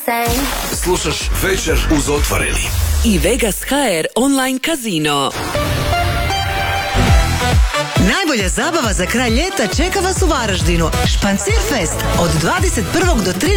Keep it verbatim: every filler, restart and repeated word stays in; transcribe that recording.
same. Slušaš Večer uz Otvoreni i Vegas ha er online kazino. Najbolja zabava za kraj ljeta čeka vas u Varaždinu. Špancir Fest od dvadeset prvog do tridesetog